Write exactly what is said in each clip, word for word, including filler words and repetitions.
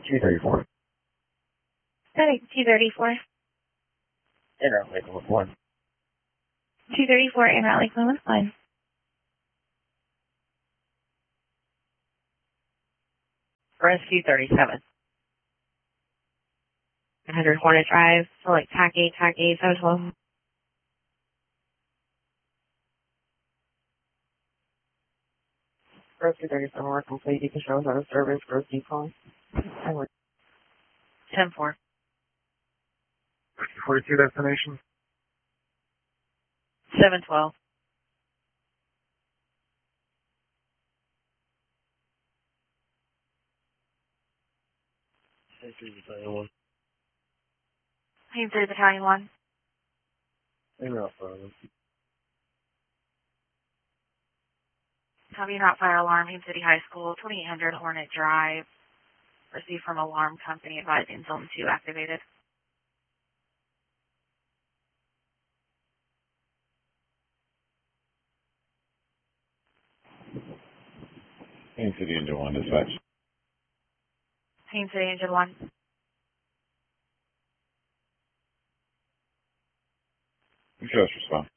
two thirty-four. FedEx two thirty-four. En route Lakeland with one. two thirty-four en route Lakeland with one. Rescue thirty-seven. one hundred Hornet Drive, select T A C A, T A C A, seven twelve. Rescue thirty-seven, we're complete. You can show us out of service. Rescue calling. ten four. Rescue forty-two destination. seven twelve. one. Haines City Battalion one. En route Bravo. Copy route fire alarm, Haines City High School, twenty-eight hundred Hornet Drive. Received from alarm company advising zone two activated. Haines City Engine one, dispatch. Haines City Engine one. You show us respond.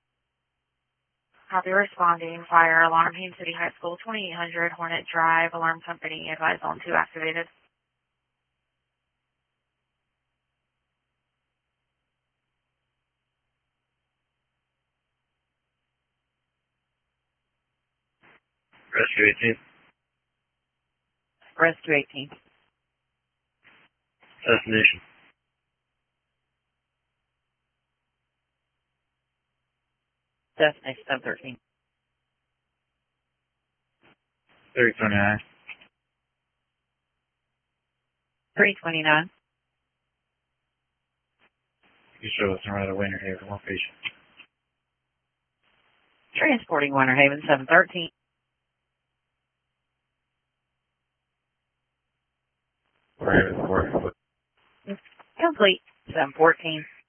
Copy responding, fire alarm, Haines City High School, twenty-eight hundred Hornet Drive, alarm company advised zone two activated. Rescue eighteen. Rescue eighteen. Destination. Destination seven thirteen. thirty twenty-nine. three twenty-nine. You can show us around the Winter Haven location. Transporting Winter Haven seven thirteen. Winter Haven four. Complete seven fourteen.